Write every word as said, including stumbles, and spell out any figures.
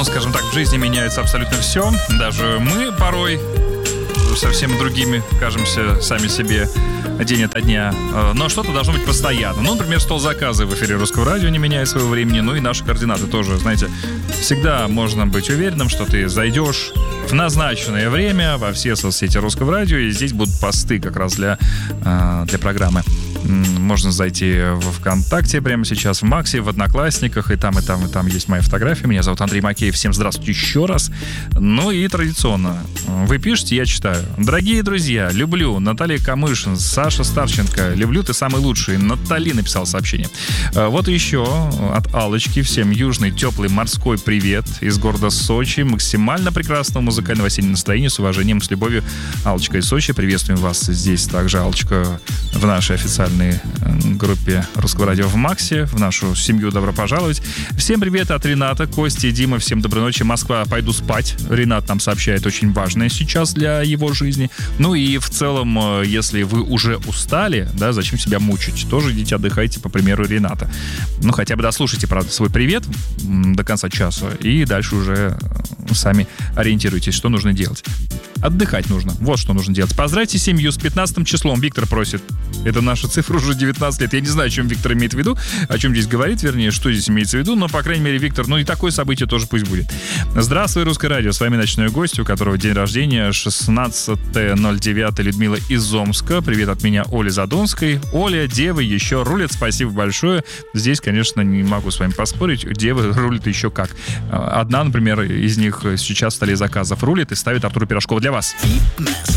ну, скажем так, в жизни меняется абсолютно все. Даже мы порой совсем другими кажемся сами себе день ото дня. Но что-то должно быть постоянно. Ну, например, стол заказа в эфире Русского радио не меняет своего времени. Ну и наши координаты тоже, знаете, всегда можно быть уверенным, что ты зайдешь в назначенное время во все соцсети Русского радио, и здесь будут посты как раз для, для программы. Можно зайти в ВКонтакте прямо сейчас, в Максе, в Одноклассниках, и там, и там, и там есть мои фотографии. Меня зовут Андрей Макеев. Всем здравствуйте еще раз. Ну и традиционно вы пишете, я читаю. Дорогие друзья, люблю. Наталья Камышин, Саша Старченко. Люблю, ты самый лучший. Натали написал сообщение. Вот еще от Аллочки. Всем южный, теплый, морской привет из города Сочи. Максимально прекрасного музыкального осеннего настроения. С уважением, с любовью. Аллочка из Сочи. Приветствуем вас здесь также, Аллочка, в нашей официальной группе Русского радио в Максе. В нашу семью добро пожаловать. Всем привет от Рената, Кости, Дима. Всем доброй ночи. Москва, пойду спать. Ренат нам сообщает очень важное сейчас для его жизни. Ну и в целом, если вы уже устали, да, зачем себя мучить? Тоже идите отдыхайте, по примеру Рената. Ну, хотя бы дослушайте, правда, свой привет до конца часа. И дальше уже сами ориентируйтесь, что нужно делать. Отдыхать нужно. Вот что нужно делать. Поздравьте семью с пятнадцатым числом. Виктор просит. Это наша цифра уже девятнадцать лет. Я не знаю, о чем Виктор имеет в виду, о чем здесь говорит, вернее, что здесь имеется в виду, но, по крайней мере, Виктор, ну и такое событие тоже пусть будет. Здравствуй, Русское радио. С вами ночной гость, у которого день рождения шестнадцатое ноль девятое, Людмила из Омска. Привет от меня, Оли Задонской. Оля, девы еще рулят. Спасибо большое. Здесь, конечно, не могу с вами поспорить. Девы рулят еще как. Одна, например, из них сейчас в столе заказов рулит и ставит Артура Пирожкова для вас.